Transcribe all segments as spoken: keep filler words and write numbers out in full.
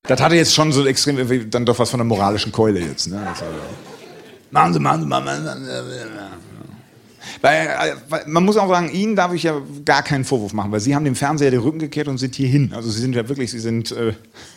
Das hatte jetzt schon so extrem, dann doch was von der moralischen Keule jetzt. Ne? Das war, machen Sie, machen Sie, machen Sie. Weil, weil, man muss auch sagen, Ihnen darf ich ja gar keinen Vorwurf machen, weil Sie haben dem Fernseher den Rücken gekehrt und sind hierhin. Also Sie sind ja wirklich, Sie sind... Äh,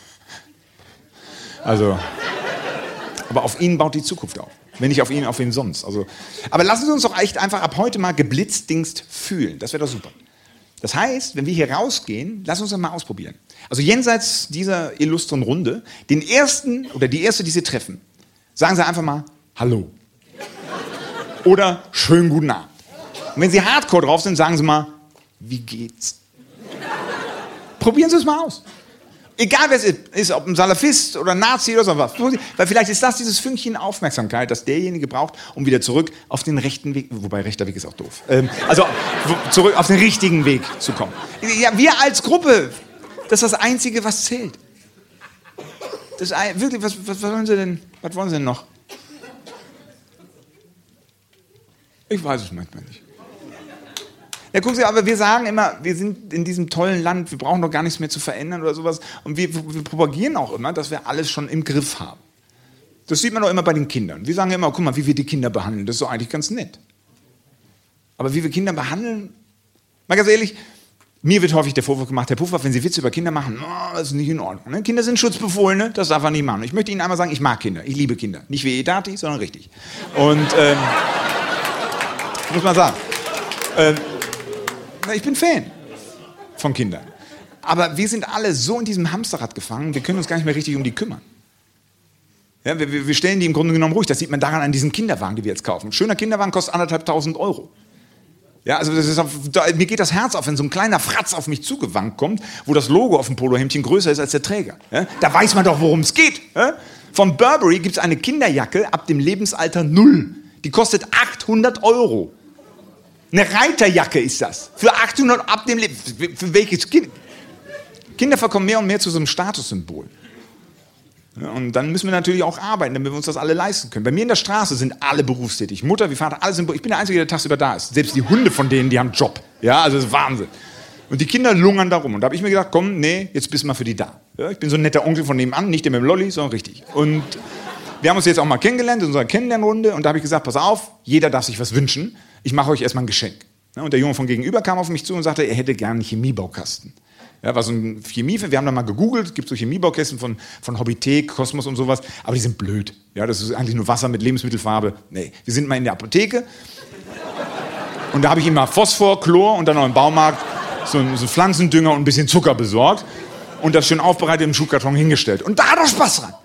also... Aber auf Ihnen baut die Zukunft auf. Wenn nicht auf Ihnen, auf wen sonst. Also, aber lassen Sie uns doch echt einfach ab heute mal geblitzdingst fühlen. Das wäre doch super. Das heißt, wenn wir hier rausgehen, lass uns das mal ausprobieren. Also jenseits dieser illustren Runde, den ersten oder die erste, die Sie treffen, sagen Sie einfach mal Hallo. Oder schönen guten Abend. Und wenn Sie hardcore drauf sind, sagen Sie mal, wie geht's? Probieren Sie es mal aus. Egal wer es ist, ob ein Salafist oder ein Nazi oder so was. Weil vielleicht ist das dieses Fünkchen Aufmerksamkeit, das derjenige braucht, um wieder zurück auf den rechten Weg, wobei rechter Weg ist auch doof, ähm, also zurück auf den richtigen Weg zu kommen. Ja, wir als Gruppe, das ist das Einzige, was zählt. Das ist ein, wirklich, was, was wollen Sie denn, was wollen Sie denn noch? Ich weiß es manchmal nicht. Ja, gucken Sie, aber wir sagen immer, wir sind in diesem tollen Land, wir brauchen doch gar nichts mehr zu verändern oder sowas. Und wir, wir propagieren auch immer, dass wir alles schon im Griff haben. Das sieht man doch immer bei den Kindern. Wir sagen immer, guck mal, wie wir die Kinder behandeln, das ist doch eigentlich ganz nett. Aber wie wir Kinder behandeln, mal ganz ehrlich, mir wird häufig der Vorwurf gemacht, Herr Puffer, wenn Sie Witze über Kinder machen, oh, das ist nicht in Ordnung. Ne? Kinder sind Schutzbefohlene, das darf man nicht machen. Ich möchte Ihnen einmal sagen, ich mag Kinder, ich liebe Kinder. Nicht wie Edati, sondern richtig. Und, ähm, muss man sagen. Ähm, Ich bin Fan von Kindern. Aber wir sind alle so in diesem Hamsterrad gefangen, wir können uns gar nicht mehr richtig um die kümmern. Ja, wir, wir stellen die im Grunde genommen ruhig. Das sieht man daran an diesen Kinderwagen, die wir jetzt kaufen. Ein schöner Kinderwagen kostet anderthalbtausend Euro. Ja, also das ist auf, da, mir geht das Herz auf, wenn so ein kleiner Fratz auf mich zugewankt kommt, wo das Logo auf dem Polohemdchen größer ist als der Träger. Ja, da weiß man doch, worum es geht. Ja? Von Burberry gibt es eine Kinderjacke ab dem Lebensalter null. Die kostet achthundert Euro. Eine Reiterjacke ist das. Für achthundert ab dem Leben. Für welches Kind? Kinder verkommen mehr und mehr zu so einem Statussymbol. Ja, und dann müssen wir natürlich auch arbeiten, damit wir uns das alle leisten können. Bei mir in der Straße sind alle berufstätig. Mutter wie Vater, alle sind berufstätig. Ich bin der Einzige, der tagsüber da ist. Selbst die Hunde von denen, die haben einen Job. Ja, also das ist Wahnsinn. Und die Kinder lungern da rum. Und da habe ich mir gedacht, komm, nee, jetzt bist du mal für die da. Ja, ich bin so ein netter Onkel von nebenan, nicht der mit dem Lolli, sondern richtig. Und wir haben uns jetzt auch mal kennengelernt in unserer Kennenlernrunde. Und da habe ich gesagt, pass auf, jeder darf sich was wünschen. Ich mache euch erstmal ein Geschenk. Und der Junge von gegenüber kam auf mich zu und sagte, er hätte gerne einen Chemiebaukasten. Ja, war so ein Chemie, wir haben da mal gegoogelt, es gibt so Chemiebaukästen von, von Hobbythek, Kosmos und sowas, aber die sind blöd. Ja, das ist eigentlich nur Wasser mit Lebensmittelfarbe. Nee, wir sind mal in der Apotheke und da habe ich ihm mal Phosphor, Chlor und dann noch im Baumarkt so einen, so einen Pflanzendünger und ein bisschen Zucker besorgt und das schön aufbereitet im Schuhkarton hingestellt. Und da hat er Spaß dran.